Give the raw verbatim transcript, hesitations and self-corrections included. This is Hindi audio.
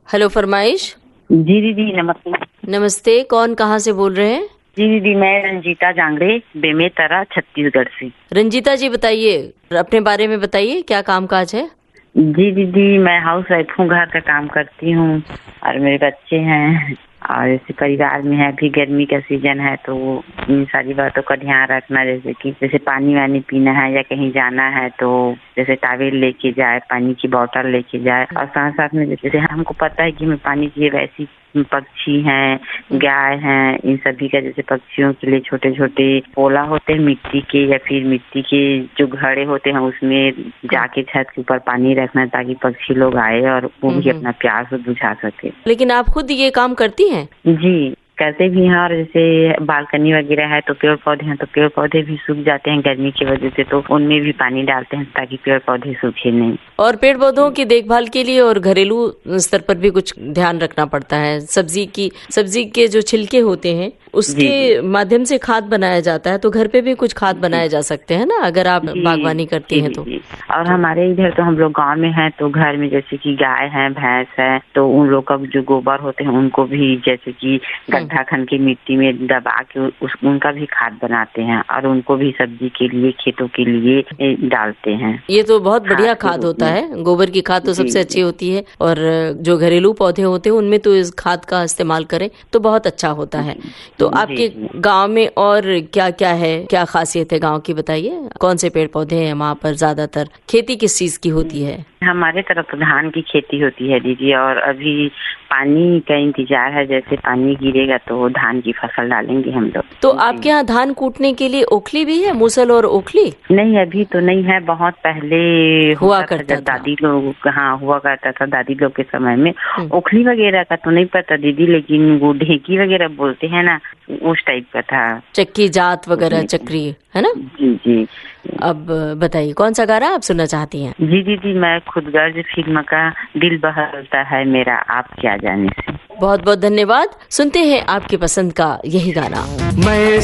हेलो फरमाइश। जी दीदी नमस्ते। नमस्ते, कौन कहाँ से बोल रहे हैं? जी दीदी मैं रंजीता जांगड़े, बेमेतरा, छत्तीसगढ़ से। रंजीता जी बताइए, अपने बारे में बताइए, क्या काम काज है? जी दीदी मैं हाउस वाइफ हूँ, घर का काम करती हूँ और मेरे बच्चे हैं और जैसे परिवार में है, अभी गर्मी का सीजन है तो इन सारी बातों का ध्यान रखना, जैसे कि जैसे पानी वानी पीना है या कहीं जाना है तो जैसे टॉवेल लेके जाए, पानी की बोतल लेके जाए और साथ साथ में जैसे हमको पता है कि हमें पानी चाहिए, वैसी पक्षी हैं, गाय हैं, इन सभी का जैसे पक्षियों के लिए छोटे छोटे पोला होते हैं मिट्टी के या फिर मिट्टी के जो घड़े होते हैं उसमें जाके छत के ऊपर पानी रखना ताकि पक्षी लोग आए और वो भी अपना प्यास बुझा सके। लेकिन आप खुद ये काम करती हैं? जी करते भी हैं और जैसे बालकनी वगैरह है तो पेड़ पौधे हैं तो पेड़ पौधे भी सूख जाते हैं गर्मी की वजह से, तो उनमें भी पानी डालते हैं ताकि पेड़ पौधे सूखे नहीं। और पेड़ पौधों की देखभाल के लिए और घरेलू स्तर पर भी कुछ ध्यान रखना पड़ता है। सब्जी की सब्जी के जो छिलके होते हैं उसके माध्यम से खाद बनाया जाता है, तो घर पे भी कुछ खाद बनाए जा सकते हैं ना, अगर आप बागवानी करती हैं तो। और हमारे इधर तो हम लोग गांव में हैं तो घर में जैसे कि गाय है, भैंस है, तो उन लोग का जो गोबर होते हैं उनको भी जैसे कि गड्ढा खन के मिट्टी में दबा के उस उनका भी खाद बनाते हैं और उनको भी सब्जी के लिए, खेतों के लिए डालते हैं। ये तो बहुत बढ़िया खाद होता है, गोबर की खाद तो सबसे अच्छी होती है और जो घरेलू पौधे होते हैं उनमें तो इस खाद का इस्तेमाल करें तो बहुत अच्छा होता है। तो आपके गांव में और क्या क्या है, क्या खासियत है गांव की, बताइए। कौन से पेड़ पौधे हैं वहाँ पर? ज्यादातर खेती किस चीज की होती है? हमारे तरफ तो धान की खेती होती है दीदी, और अभी पानी का इंतजार है, जैसे पानी गिरेगा तो धान की फसल डालेंगे हम लोग। तो आपके यहाँ धान कूटने के लिए ओखली भी है, मूसल और ओखली? नहीं अभी तो नहीं है, बहुत पहले हुआ करता था, दादी लोग हाँ हुआ करता था, दादी लोग के समय में। ओखली वगैरह का तो नहीं पता दीदी, लेकिन वो ढेकी वगैरह बोलते हैं ना, उस टाइप का था। चक्की जात वगैरह, चक्री, है ना? जी जी। अब बताइए कौन सा गाना आप सुनना चाहती हैं? जी दीदी मैं खुदगर्ज फिल्म का दिल बहलता है मेरा आप क्या जाने से। बहुत बहुत धन्यवाद। सुनते हैं आपकी पसंद का यही गाना। मैं